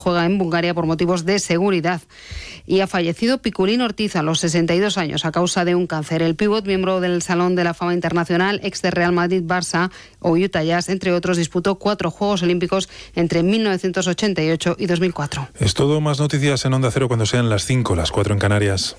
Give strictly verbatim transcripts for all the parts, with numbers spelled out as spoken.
juega en Bulgaria por motivos de seguridad. Y ha fallecido Piculín Ortiz a los sesenta y dos años a causa de un cáncer. El pívot, miembro del Salón de la Fama Internacional, ex de Real Madrid, Barça o Utah Jazz, entre otros, disputó cuatro Juegos Olímpicos entre mil novecientos ochenta y ocho y dos mil cuatro. Es todo, más noticias en Onda Cero cuando sean las cinco, las cuatro en Canarias.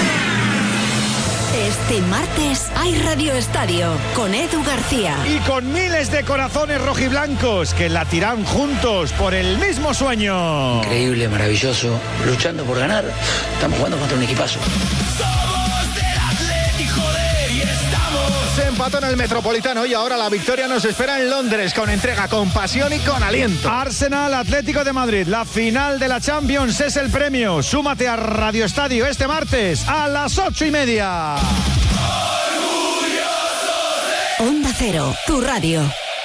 Este martes hay Radio Estadio con Edu García. Y con miles de corazones rojiblancos que latirán juntos por el mismo sueño. Increíble, maravilloso, luchando por ganar. Estamos jugando contra un equipazo. Somos del Atleti, joder, y estamos. Se empató en el Metropolitano y ahora la victoria nos espera en Londres con entrega, con pasión y con aliento. Arsenal Atlético de Madrid, la final de la Champions es el premio. Súmate a Radio Estadio este martes a las ocho y media. Onda Cero, tu radio.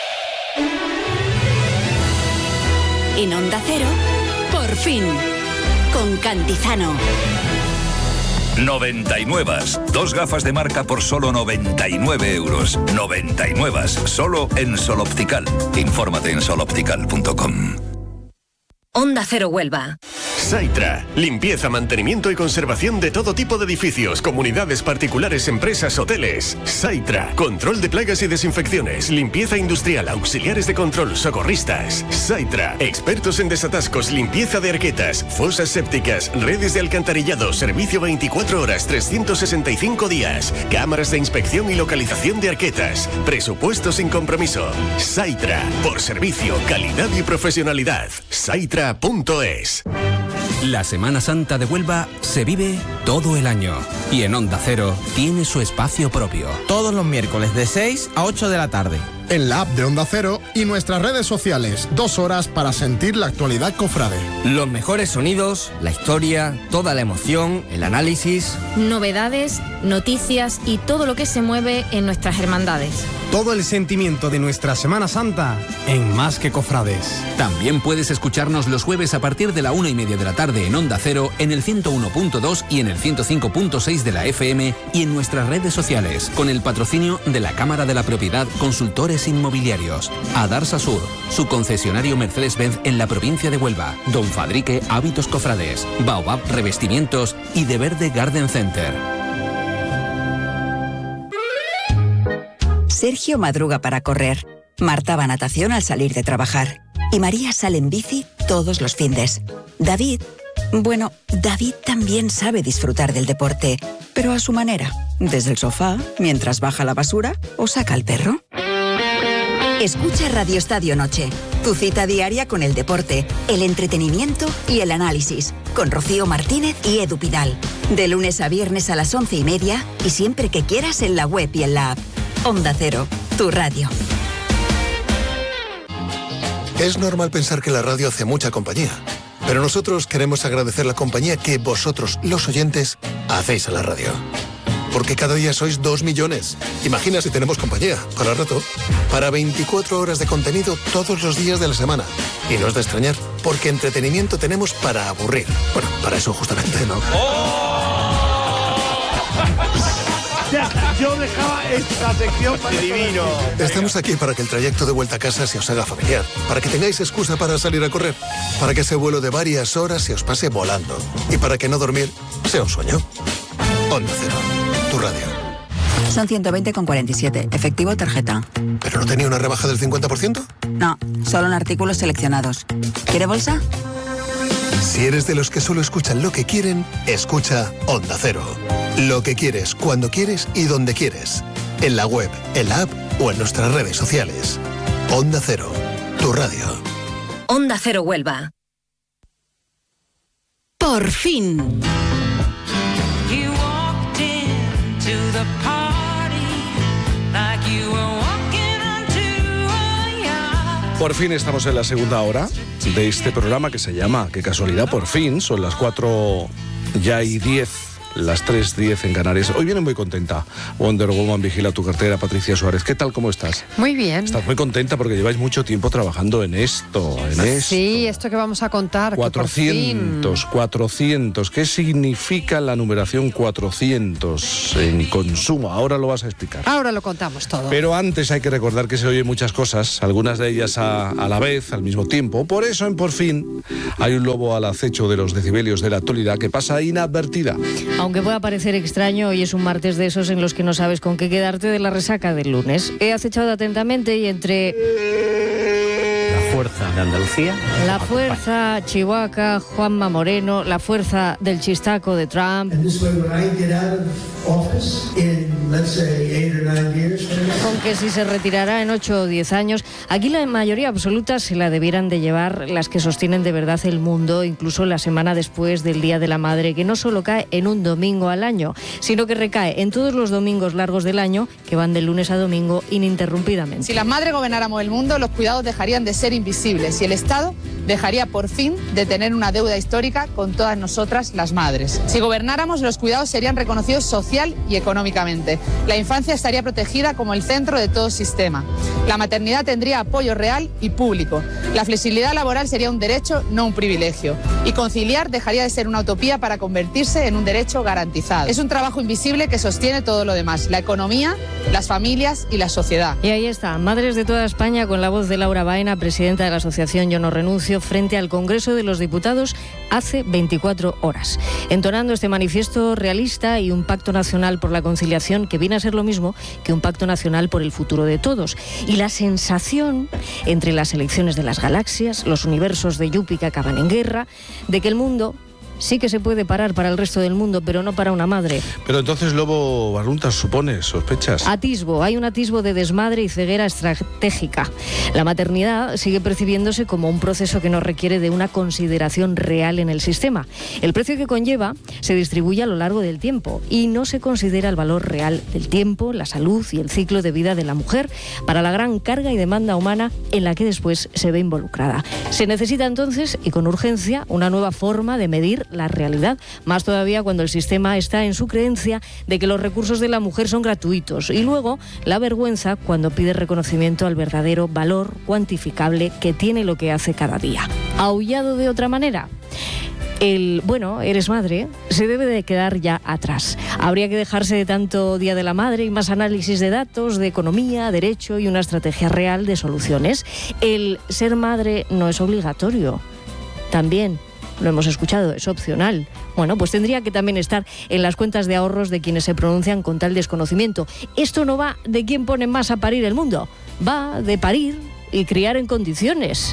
En Onda Cero, por fin, con Cantizano. noventa y nueve. Dos gafas de marca por solo noventa y nueve euros. noventa y nueve. Solo en Sol Optical. Infórmate en sol optical punto com. Onda Cero Huelva. Saitra, limpieza, mantenimiento y conservación de todo tipo de edificios, comunidades particulares, empresas, hoteles. Saitra, control de plagas y desinfecciones, limpieza industrial, auxiliares de control, socorristas. Saitra, expertos en desatascos, limpieza de arquetas, fosas sépticas, redes de alcantarillado, servicio veinticuatro horas, trescientos sesenta y cinco días, cámaras de inspección y localización de arquetas, presupuesto sin compromiso. Saitra, por servicio, calidad y profesionalidad. Saitra punto es. La Semana Santa de Huelva se vive todo el año y en Onda Cero tiene su espacio propio. Todos los miércoles de seis a ocho de la tarde. En la app de Onda Cero y nuestras redes sociales. Dos horas para sentir la actualidad cofrade. Los mejores sonidos, la historia, toda la emoción, el análisis. Novedades, noticias y todo lo que se mueve en nuestras hermandades. Todo el sentimiento de nuestra Semana Santa en Más que Cofrades. También puedes escucharnos los jueves a partir de la una y media de la tarde en Onda Cero, en el ciento uno punto dos y en el ciento cinco punto seis de la F M y en nuestras redes sociales, con el patrocinio de la Cámara de la Propiedad Consultores Inmobiliarios, Adarsa Sur, su concesionario Mercedes-Benz en la provincia de Huelva, Don Fadrique Hábitos Cofrades, Baobab Revestimientos y De Verde Garden Center. Sergio madruga para correr, Marta va a natación al salir de trabajar y María sale en bici todos los findes. David, bueno, David también sabe disfrutar del deporte, pero a su manera, desde el sofá, mientras baja la basura o saca al perro. Escucha Radio Estadio Noche, tu cita diaria con el deporte, el entretenimiento y el análisis, con Rocío Martínez y Edu Pidal. De lunes a viernes a las once y media y siempre que quieras en la web y en la app. Onda Cero, tu radio. Es normal pensar que la radio hace mucha compañía, pero nosotros queremos agradecer la compañía que vosotros, los oyentes, hacéis a la radio. Porque cada día sois dos millones. Imagina si tenemos compañía, para rato, para veinticuatro horas de contenido todos los días de la semana. Y no es de extrañar, porque entretenimiento tenemos para aburrir. Bueno, para eso justamente, ¿no? ¡Oh! Ya, yo dejaba esta sección para divino. Estamos aquí para que el trayecto de vuelta a casa se os haga familiar, para que tengáis excusa para salir a correr, para que ese vuelo de varias horas se os pase volando y para que no dormir sea un sueño. Onda Cero, tu radio. Son ciento veinte con cuarenta y siete, efectivo tarjeta. ¿Pero no tenía una rebaja del cincuenta por ciento? No, solo en artículos seleccionados. ¿Quiere bolsa? Si eres de los que solo escuchan lo que quieren, escucha Onda Cero. Lo que quieres, cuando quieres y donde quieres. En la web, en la app o en nuestras redes sociales. Onda Cero, tu radio. Onda Cero Huelva. Por fin. Por fin estamos en la segunda hora de este programa que se llama, qué casualidad, por fin, son las cuatro ya y diez las tres diez en Canarias. Hoy viene muy contenta Wonder Woman, vigila tu cartera, Patricia Suárez. ¿Qué tal, cómo estás? Muy bien. Estás muy contenta porque lleváis mucho tiempo trabajando en esto, en esto. Sí, esto que vamos a contar. cuatrocientos, cuatrocientos. ¿Qué significa la numeración cuatrocientos en consumo? Ahora lo vas a explicar. Ahora lo contamos todo. Pero antes hay que recordar que se oyen muchas cosas, algunas de ellas a, a la vez, al mismo tiempo. Por eso en Por Fin hay un lobo al acecho de los decibelios de la actualidad que pasa inadvertida. Aunque pueda parecer extraño, hoy es un martes de esos en los que no sabes con qué quedarte de la resaca del lunes. He acechado atentamente y entre... La fuerza de Andalucía. La fuerza Chihuahua, Juanma Moreno, la fuerza del chistaco de Trump. Con que si se retirará en ocho o diez años, aquí la mayoría absoluta se la debieran de llevar las que sostienen de verdad el mundo, incluso la semana después del Día de la Madre, que no solo cae en un domingo al año, sino que recae en todos los domingos largos del año, que van de lunes a domingo ininterrumpidamente. Si las madres gobernáramos el mundo, los cuidados dejarían de ser invisibles y el Estado dejaría por fin de tener una deuda histórica con todas nosotras las madres. Si gobernáramos, los cuidados serían reconocidos social y económicamente. La infancia estaría protegida como el centro de todo sistema. La maternidad tendría apoyo real y público. La flexibilidad laboral sería un derecho, no un privilegio. Y conciliar dejaría de ser una utopía para convertirse en un derecho garantizado. Es un trabajo invisible que sostiene todo lo demás: la economía, las familias y la sociedad. Y ahí está, madres de toda España, con la voz de Laura Baena, presidenta de la asociación Yo No Renuncio, frente al Congreso de los Diputados hace veinticuatro horas, entonando este manifiesto realista y un pacto nacional por la conciliación que viene a ser lo mismo que un pacto nacional por el futuro de todos. Y la sensación, entre las elecciones de las galaxias, los universos de Yupi que acaban en guerra, de que el mundo sí que se puede parar para el resto del mundo, pero no para una madre. Pero entonces, Lobo Barruntas, supones, sospechas. Atisbo, hay un atisbo de desmadre y ceguera estratégica. La maternidad sigue percibiéndose como un proceso que no requiere de una consideración real en el sistema. El precio que conlleva se distribuye a lo largo del tiempo y no se considera el valor real del tiempo, la salud y el ciclo de vida de la mujer para la gran carga y demanda humana en la que después se ve involucrada. Se necesita entonces, y con urgencia, una nueva forma de medir la realidad, más todavía cuando el sistema está en su creencia de que los recursos de la mujer son gratuitos, y luego la vergüenza cuando pide reconocimiento al verdadero valor cuantificable que tiene lo que hace cada día. ¿Aullado de otra manera? El, bueno, eres madre, se debe de quedar ya atrás. Habría que dejarse de tanto Día de la Madre y más análisis de datos, de economía, derecho y una estrategia real de soluciones. El ser madre no es obligatorio. También lo hemos escuchado, es opcional. Bueno, pues tendría que también estar en las cuentas de ahorros de quienes se pronuncian con tal desconocimiento. Esto no va de quién pone más a parir el mundo, va de parir y criar en condiciones.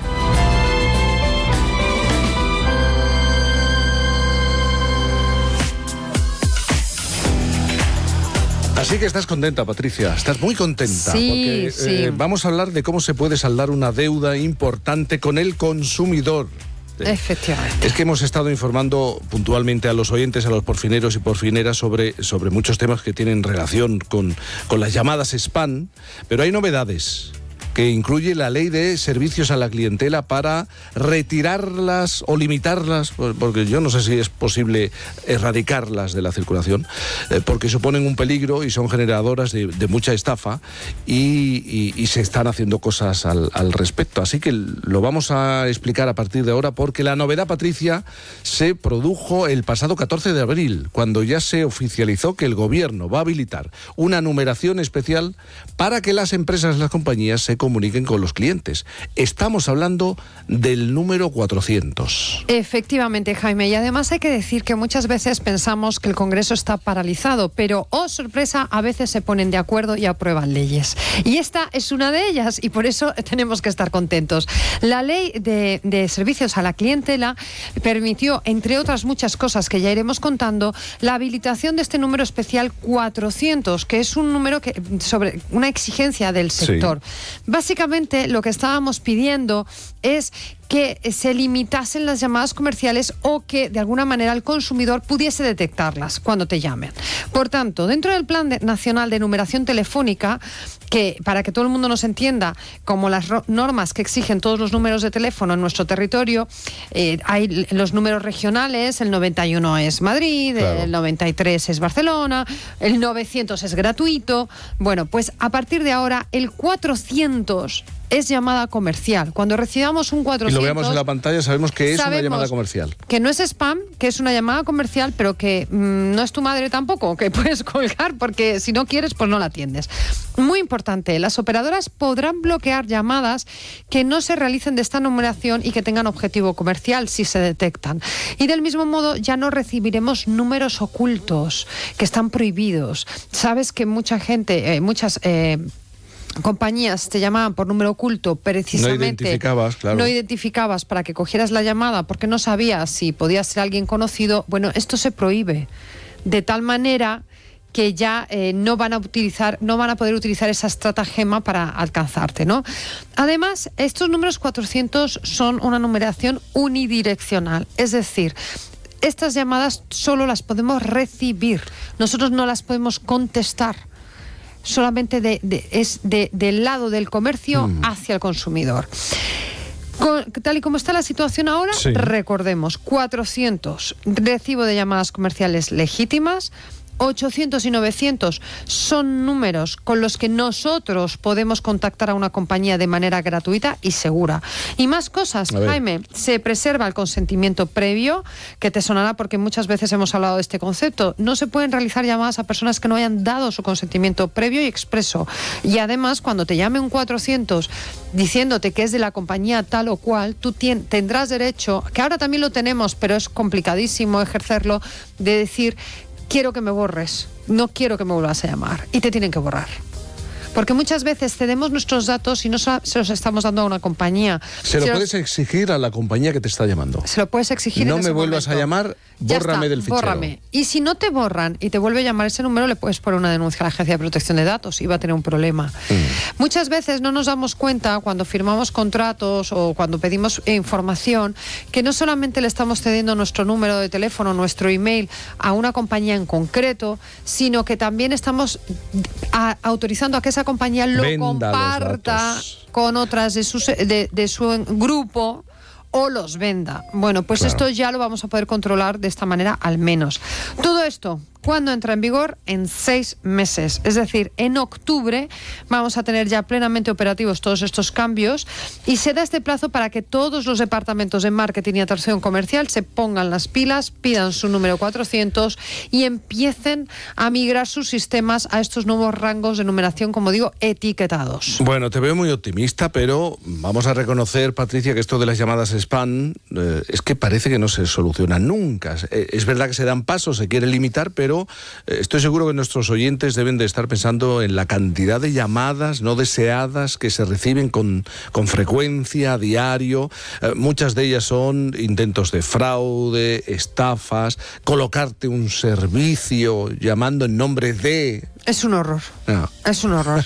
Así que estás contenta, Patricia, estás muy contenta. Sí, porque, sí. Eh, vamos a hablar de cómo se puede saldar una deuda importante con el consumidor. Efectivamente. Es que hemos estado informando puntualmente a los oyentes, a los porfineros y porfineras sobre, sobre muchos temas que tienen relación con, con las llamadas spam, pero hay novedades que incluye la ley de servicios a la clientela para retirarlas o limitarlas, porque yo no sé si es posible erradicarlas de la circulación, eh, porque suponen un peligro y son generadoras de, de mucha estafa y, y, y se están haciendo cosas al, al respecto. Así que lo vamos a explicar a partir de ahora, porque la novedad, Patricia, se produjo el pasado catorce de abril, cuando ya se oficializó que el gobierno va a habilitar una numeración especial para que las empresas, las compañías se comuniquen con los clientes. Estamos hablando del número cuatrocientos. Efectivamente, Jaime, y además hay que decir que muchas veces pensamos que el Congreso está paralizado, pero, oh sorpresa, a veces se ponen de acuerdo y aprueban leyes. Y esta es una de ellas, y por eso tenemos que estar contentos. La ley de, de servicios a la clientela permitió, entre otras muchas cosas que ya iremos contando, la habilitación de este número especial cuatrocientos, que es un número que sobre una exigencia del sector. Sí. Básicamente lo que estábamos pidiendo es que se limitasen las llamadas comerciales o que de alguna manera el consumidor pudiese detectarlas cuando te llamen. Por tanto, dentro del Plan de, Nacional de Numeración Telefónica, que para que todo el mundo nos entienda, como las ro- normas que exigen todos los números de teléfono en nuestro territorio, eh, hay los números regionales, el noventa y uno es Madrid, claro. el noventa y tres es Barcelona, el novecientos es gratuito. Bueno, pues a partir de ahora el cuatrocientos es llamada comercial. Cuando recibamos un cuatrocientos... Y lo veamos en la pantalla, sabemos que es sabemos una llamada comercial. Que no es spam, que es una llamada comercial, pero que mmm, no es tu madre tampoco, que puedes colgar porque si no quieres, pues no la atiendes. Muy importante, las operadoras podrán bloquear llamadas que no se realicen de esta numeración y que tengan objetivo comercial si se detectan. Y del mismo modo ya no recibiremos números ocultos que están prohibidos. Sabes que mucha gente, eh, muchas... Eh, compañías te llamaban por número oculto precisamente. No identificabas, claro. No identificabas para que cogieras la llamada porque no sabías si podía ser alguien conocido. Bueno, esto se prohíbe de tal manera que ya eh, no van a utilizar, no van a poder utilizar esa estratagema para alcanzarte, ¿no? Además, estos números cuatrocientos son una numeración unidireccional, es decir, estas llamadas solo las podemos recibir, nosotros no las podemos contestar. Solamente de, de, es de, del lado del comercio mm. hacia el consumidor. Con, tal y como está la situación ahora, sí. recordemos, cuatrocientos recibo de llamadas comerciales legítimas, ochocientos y novecientos son números con los que nosotros podemos contactar a una compañía de manera gratuita y segura. Y más cosas, Jaime, se preserva el consentimiento previo, que te sonará porque muchas veces hemos hablado de este concepto. No se pueden realizar llamadas a personas que no hayan dado su consentimiento previo y expreso. Y además, cuando te llame un cuatrocientos diciéndote que es de la compañía tal o cual, tú tien, tendrás derecho, que ahora también lo tenemos, pero es complicadísimo ejercerlo, de decir: quiero que me borres, no quiero que me vuelvas a llamar. Y te tienen que borrar. Porque muchas veces cedemos nuestros datos y no se los estamos dando a una compañía. Se lo se puedes los... exigir a la compañía que te está llamando. Se lo puedes exigir No en ese me vuelvas momento. a llamar, bórrame del fichero. Bórrame. Y si no te borran y te vuelve a llamar ese número, le puedes poner una denuncia a la Agencia de Protección de Datos y va a tener un problema. Mm. Muchas veces no nos damos cuenta cuando firmamos contratos o cuando pedimos información que no solamente le estamos cediendo nuestro número de teléfono, nuestro email a una compañía en concreto, sino que también estamos a, autorizando a que esa compañía lo Venda comparta con otras de su, de, de su grupo o los venda. Bueno, pues claro. Esto ya lo vamos a poder controlar de esta manera al menos. Todo esto, ¿cuándo entra en vigor? En seis meses. Es decir, en octubre vamos a tener ya plenamente operativos todos estos cambios y se da este plazo para que todos los departamentos de marketing y atracción comercial se pongan las pilas, pidan su número cuatrocientos y empiecen a migrar sus sistemas a estos nuevos rangos de numeración, como digo, etiquetados. Bueno, te veo muy optimista, pero vamos a reconocer, Patricia, que esto de las llamadas spam eh, es que parece que no se soluciona nunca. Eh, es verdad que se dan pasos, se quiere limitar, pero estoy seguro que nuestros oyentes deben de estar pensando en la cantidad de llamadas no deseadas que se reciben con, con frecuencia a diario. Eh, muchas de ellas son intentos de fraude, estafas, colocarte un servicio llamando en nombre de... Es un horror. No. Es un horror.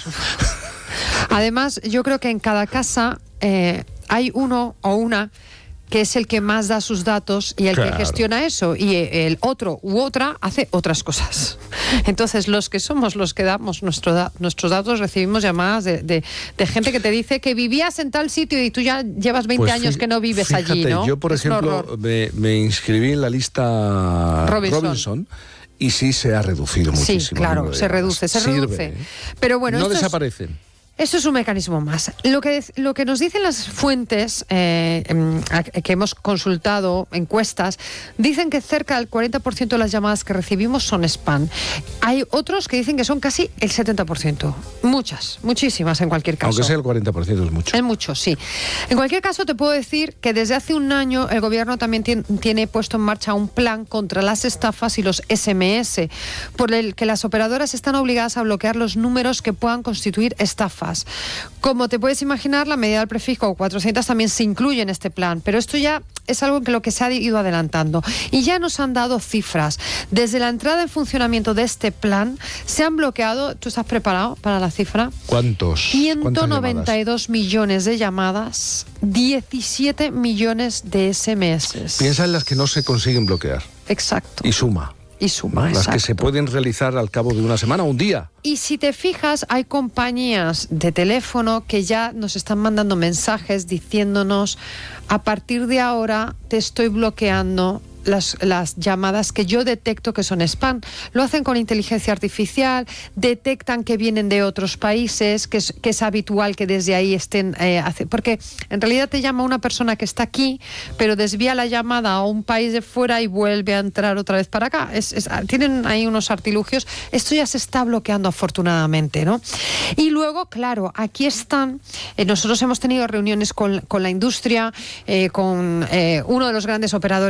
Además, yo creo que en cada casa eh, hay uno o una que es el que más da sus datos y el claro. que gestiona eso, y el otro u otra hace otras cosas. Entonces, los que somos los que damos nuestro da- nuestros datos, recibimos llamadas de, de, de gente que te dice que vivías en tal sitio y tú ya llevas veinte pues años que no vives fíjate, allí, ¿no? Yo, por es ejemplo, me, me inscribí en la lista Robinson. Robinson y sí se ha reducido muchísimo. Sí, claro, se reduce, se Sirve, reduce. ¿eh? Pero bueno, no esto desaparecen. Es... Eso es un mecanismo más. Lo que, lo que nos dicen las fuentes eh, que hemos consultado, encuestas, dicen que cerca del cuarenta por ciento de las llamadas que recibimos son spam. Hay otros que dicen que son casi el setenta por ciento. Muchas, muchísimas en cualquier caso. Aunque sea el cuarenta por ciento es mucho. Es mucho, sí. En cualquier caso te puedo decir que desde hace un año el gobierno también tiene, tiene puesto en marcha un plan contra las estafas y los ese eme ese, por el que las operadoras están obligadas a bloquear los números que puedan constituir estafas. Como te puedes imaginar, la medida del prefijo cuatrocientos también se incluye en este plan, pero esto ya es algo que lo que se ha ido adelantando. Y ya nos han dado cifras. Desde la entrada en funcionamiento de este plan, se han bloqueado, ¿tú estás preparado para la cifra? ¿Cuántos? ciento noventa y dos millones de llamadas, diecisiete millones de ese eme ese. Piensa en las que no se consiguen bloquear. Exacto. Y suma. Y suma, Las exacto. que se pueden realizar al cabo de una semana o un día. Y si te fijas, hay compañías de teléfono que ya nos están mandando mensajes diciéndonos, a partir de ahora te estoy bloqueando Las, las llamadas que yo detecto que son spam. Lo hacen con inteligencia artificial, detectan que vienen de otros países, que es, que es habitual que desde ahí estén... Eh, hace, porque en realidad te llama una persona que está aquí, pero desvía la llamada a un país de fuera y vuelve a entrar otra vez para acá. Es, es, tienen ahí unos artilugios. Esto ya se está bloqueando afortunadamente, ¿no? Y luego, claro, aquí están... Eh, nosotros hemos tenido reuniones con, con la industria, eh, con eh, uno de los grandes operadores